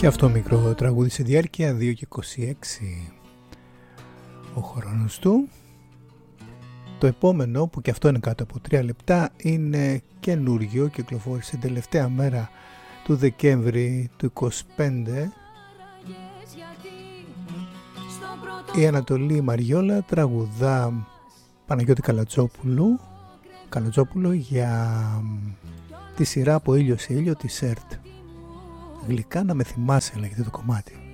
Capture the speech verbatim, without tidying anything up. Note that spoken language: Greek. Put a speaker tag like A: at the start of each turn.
A: Και αυτό μικρό τραγούδι σε διάρκεια δύο και είκοσι έξι ο χρόνος του. Το επόμενο, που και αυτό είναι κάτω από τρία λεπτά, είναι καινούργιο, κυκλοφόρησε τελευταία μέρα του Δεκέμβρη του είκοσι πέντε. Η Ανατολή Μαριόλα τραγουδά Παναγιώτη Καλατζόπουλου Καλατζόπουλο για τη σειρά «Από ήλιο σε ήλιο» της ΕΡΤ. Γλυκά να με θυμάσαι λέγεται το κομμάτι.